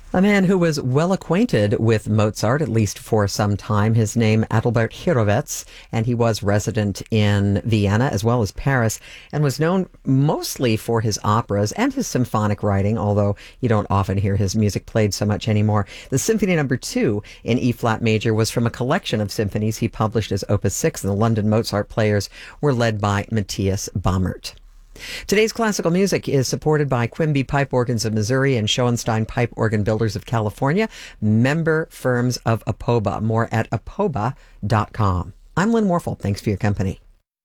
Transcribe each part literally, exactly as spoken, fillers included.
A man who was well acquainted with Mozart, at least for some time. His name, Adalbert Hurewicz, and he was resident in Vienna as well as Paris, and was known mostly for his operas and his symphonic writing, although you don't often hear his music played so much anymore. The Symphony Number Two in E-flat major was from a collection of symphonies he published as Opus Six, and the London Mozart players were led by Matthias Baumert. Today's classical music is supported by Quimby Pipe Organs of Missouri and Schoenstein Pipe Organ Builders of California, member firms of APOBA. More at apoba dot com. I'm Lynn Warfel. Thanks for your company.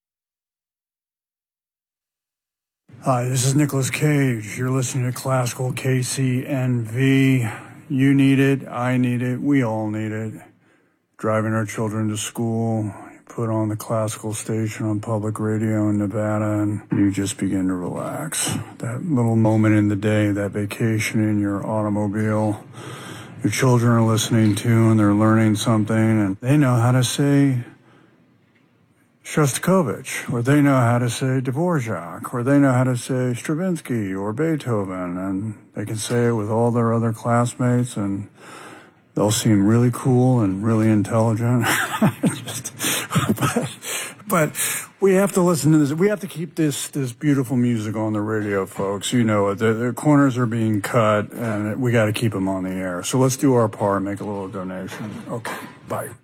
Hi, this is Nicolas Cage. You're listening to Classical K C N V. You need it. I need it. We all need it. Driving our children to school, put on the classical station on public radio in Nevada, and you just begin to relax. That little moment in the day, that vacation in your automobile, your children are listening to and they're learning something, and they know how to say Shostakovich, or they know how to say Dvorak, or they know how to say Stravinsky or Beethoven, and they can say it with all their other classmates, and they'll seem really cool and really intelligent. Just, but, but we have to listen to this. We have to keep this this beautiful music on the radio, folks. You know, the, the corners are being cut, and we got to keep them on the air. So let's do our part, make a little donation. Okay, bye.